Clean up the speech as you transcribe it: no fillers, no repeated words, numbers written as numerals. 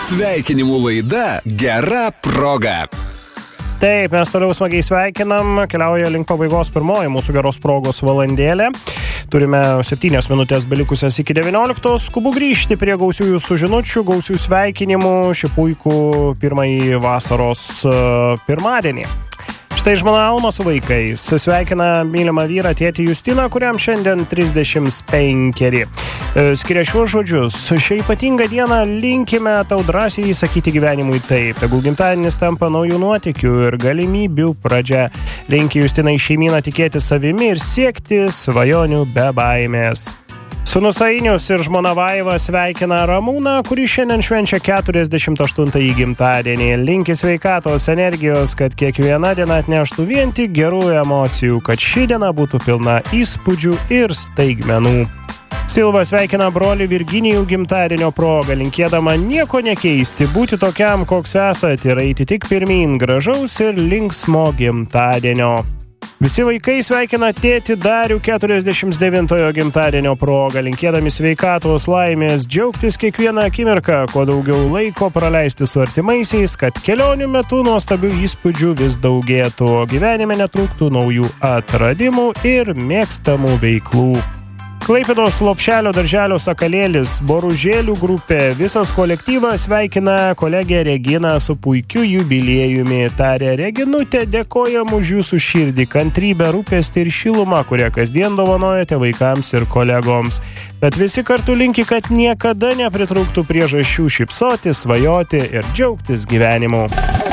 Sveikinimų laida Gera proga. Taip, mes toliau smagiai sveikinam, keliauja link pabaigos pirmoji mūsų geros progos valandėlė. Turime 7 minutės belikusias iki 19. Skubu grįžti prie gausių jūsų žinučių, gausių sveikinimų šį puikų pirmąjį vasaros pirmadienį. Štai žmona Alma su vaikais sveikina mylimą vyrą tėtį Justiną, kuriam šiandien 35. Skiria šiuos žodžius. Šią ypatingą dieną linkime tau drąsiai įsakyti gyvenimui taip. Tegul gimtadienis tampa naujų nuotykių ir galimybių pradžia. Linki Justinai šeimyną tikėti savimi ir siekti svajonių be baimės. Sūnus Ainius ir žmona Vaiva sveikina Ramūną, kuris šiandien švenčia 48-ąjį gimtadienį. Linki sveikatos, energijos, kad kiekviena diena atneštų vien tik gerų emocijų, kad ši diena būtų pilna įspūdžių ir staigmenų. Silva sveikina brolį Virginijų gimtadienio progą, linkėdama nieko nekeisti, būti tokiam, koks esat ir eiti tik pirmyn, gražaus ir linksmo gimtadienio. Visi vaikai sveikina tėtį Darių 49-ojo gimtadienio progą, linkėdami sveikatos, laimės, džiaugtis kiekvieną akimirką, kuo daugiau laiko praleisti su artimaisiais, kad kelionių metu nuostabių įspūdžių vis daugėtų, gyvenime netrūktų naujų atradimų ir mėgstamų veiklų. Klaipėdos Lopšelio darželio Sakalėlis, Boružėlių grupė, visas kolektyvas sveikina kolegę Reginą su puikiu jubiliejumi. Tarė Reginutė, dėkojam už jūsų širdį, kantrybę, rūpestį ir šilumą, kurią kasdien dovanojate vaikams ir kolegoms. Bet visi kartu linki, kad niekada nepritrūktų priežasčių šypsoti, svajoti ir džiaugtis gyvenimu.